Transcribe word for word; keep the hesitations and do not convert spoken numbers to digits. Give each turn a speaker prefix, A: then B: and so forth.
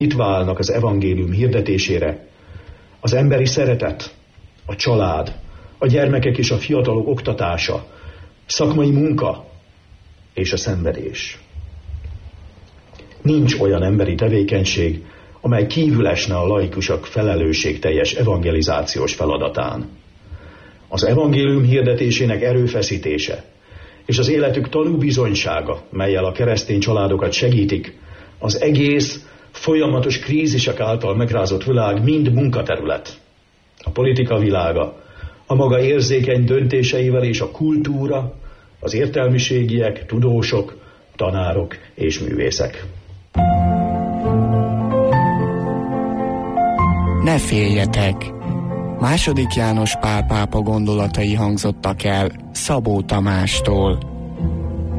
A: itt válnak az evangélium hirdetésére az emberi szeretet, a család, a gyermekek és a fiatalok oktatása, szakmai munka és a szenvedés. Nincs olyan emberi tevékenység, amely kívül esne a laikusok felelősségteljes evangelizációs feladatán. Az evangélium hirdetésének erőfeszítése és az életük tanúbizonysága, mellyel a keresztény családokat segítik, az egész folyamatos krízisek által megrázott világ mind munkaterület. A politika világa, a maga érzékeny döntéseivel és a kultúra, az értelmiségiek, tudósok, tanárok és művészek.
B: Ne féljetek! Második János Pál pápa gondolatai hangzottak el Szabó Tamástól.